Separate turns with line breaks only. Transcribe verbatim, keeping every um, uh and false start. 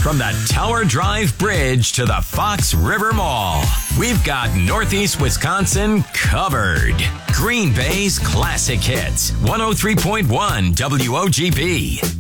From the Tower Drive Bridge to the Fox River Mall, we've got Northeast Wisconsin covered. Green Bay's classic hits, one oh three point one W O G P.